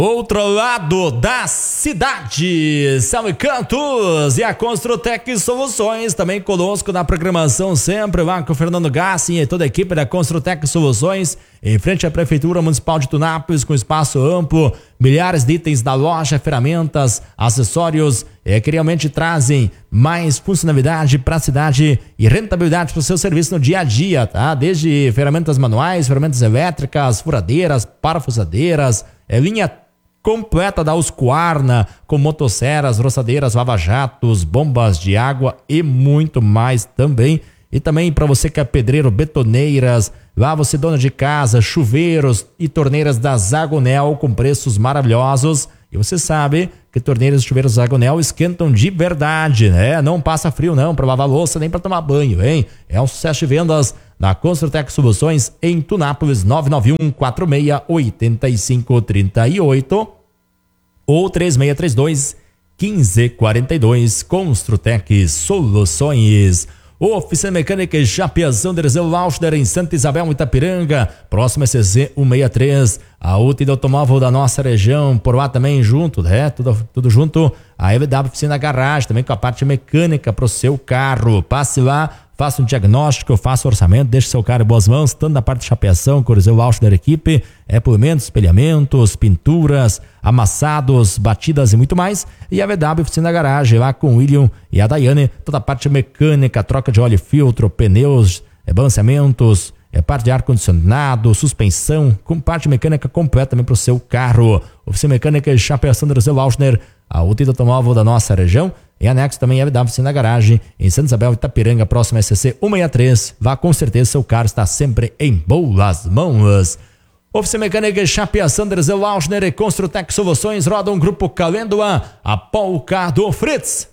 Outro lado da cidade, Salve Cantos e a Construtec Soluções, também conosco na programação sempre, lá com o Fernando Gassi e toda a equipe da Construtec Soluções, em frente à Prefeitura Municipal de Tunápolis, com espaço amplo, milhares de itens da loja, ferramentas, acessórios, que realmente trazem mais funcionalidade para a cidade e rentabilidade para o seu serviço no dia a dia, tá? Desde ferramentas manuais, ferramentas elétricas, furadeiras, parafusadeiras, linha completa da Husqvarna, com motosserras, roçadeiras, lava-jatos, bombas de água e muito mais também. E também para você que é pedreiro, betoneiras, lá você dona de casa, chuveiros e torneiras da Zagonel com preços maravilhosos. E você sabe que torneiras e chuveiros Zagonel esquentam de verdade, né? Não passa frio não para lavar louça nem para tomar banho, hein? É um sucesso de vendas na Construtec Soluções em Tunápolis, 991-468538 ou 3632-1542. Construtec Soluções. Oficina Mecânica Chapeação de Erzeu Lauschner em Santa Isabel, Itapiranga, próximo SC 163, a UTI do automóvel da nossa região, por lá também junto, né? Tudo junto, a EVW Oficina Garagem, também com a parte mecânica para o seu carro. Passe lá, faça um diagnóstico, faça um orçamento, deixe seu carro em boas mãos, tanto na parte de chapeação, Corizeu Lauschner equipe, polimentos, espelhamentos, pinturas, amassados, batidas e muito mais. E a VW Oficina Garagem, lá com o William e a Daiane, toda a parte mecânica, troca de óleo e filtro, pneus, balanceamentos, parte de ar-condicionado, suspensão, com parte mecânica completa também para o seu carro. Oficina Mecânica Chapeação de Erzeu Lauschner, a UTI do automóvel da nossa região. Em anexo também a VW Oficina Garagem, em Santa Isabel, Itapiranga, próximo SC 163. Vá, com certeza seu carro está sempre em boas mãos. Oficina Mecânica Chapeação de Erzeu Lauschner e Construtec Soluções rodam um grupo Calêndula, a polca do Fritz.